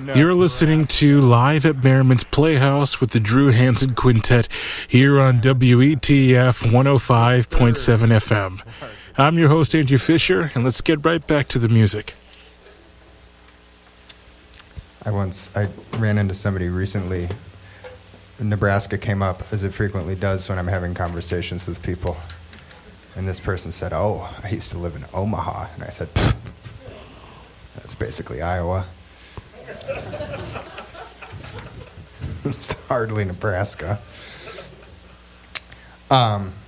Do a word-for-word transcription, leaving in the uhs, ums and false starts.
You're listening to Live at Merriman's Playhouse with the Drew Hansen Quintet here on W E T F one oh five point seven F M. I'm your host, Andrew Fisher, and let's get right back to the music. I once, I ran into somebody recently. Nebraska came up, as it frequently does when I'm having conversations with people. And this person said, oh, I used to live in Omaha. And I said, that's basically Iowa. It's hardly Nebraska. Um,